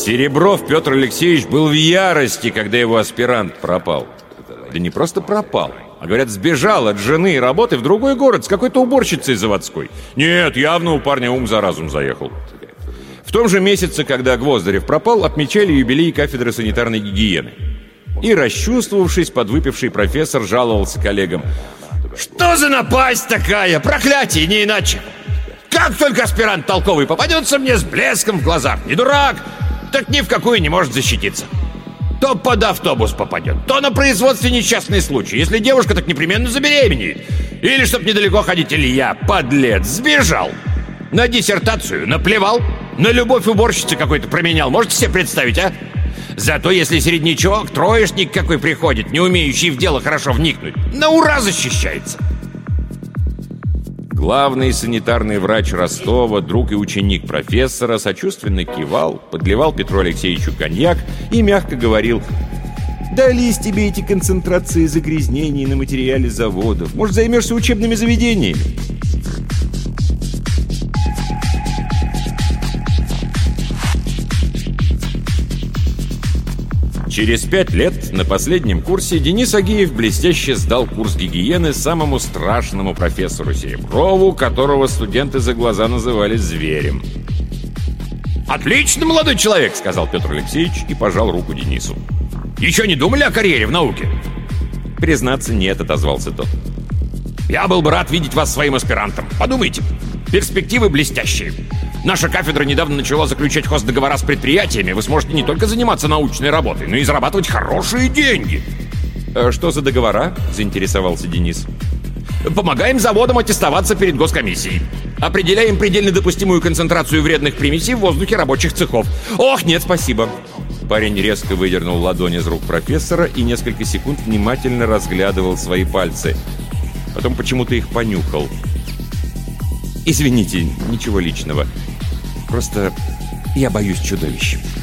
Серебров Петр Алексеевич был в ярости, когда его аспирант пропал. Да не просто пропал, а, говорят, сбежал от жены и работы в другой город с какой-то уборщицей заводской. Нет, явно у парня ум за разум заехал. В том же месяце, когда Гвоздарев пропал, отмечали юбилей кафедры санитарной гигиены. И, расчувствовавшись, подвыпивший профессор жаловался коллегам: «Что за напасть такая? Проклятие, не иначе! Как только аспирант толковый попадется мне с блеском в глазах, не дурак, так ни в какую не может защититься. То под автобус попадет, то на производстве несчастный случай. Если девушка, так непременно забеременеет. Или, чтоб недалеко ходить, или я, подлец, сбежал. На диссертацию наплевал, на любовь уборщицы какой-то променял. Можете себе представить, а? Зато если середнячок, троечник какой приходит, не умеющий в дело хорошо вникнуть, на ура защищается». Главный санитарный врач Ростова, друг и ученик профессора, сочувственно кивал, подливал Петру Алексеевичу коньяк и мягко говорил: «Дались тебе эти концентрации загрязнений на материале заводов. Может, займешься учебными заведениями?» Через 5 лет на последнем курсе Денис Агеев блестяще сдал курс гигиены самому страшному профессору Сереброву, которого студенты за глаза называли зверем. «Отлично, молодой человек!» — сказал Петр Алексеевич и пожал руку Денису. «Еще не думали о карьере в науке?» «Признаться, нет», — отозвался тот. «Я был бы рад видеть вас своим аспирантом. Подумайте, перспективы блестящие. Наша кафедра недавно начала заключать хоздоговора с предприятиями. Вы сможете не только заниматься научной работой, но и зарабатывать хорошие деньги». «Что за договора?» — заинтересовался Денис. «Помогаем заводам аттестоваться перед госкомиссией. Определяем предельно допустимую концентрацию вредных примесей в воздухе рабочих цехов». «Ох, нет, спасибо». Парень резко выдернул ладонь из рук профессора и несколько секунд внимательно разглядывал свои пальцы. Потом почему-то их понюхал. «Извините, ничего личного. Просто я боюсь чудовищ».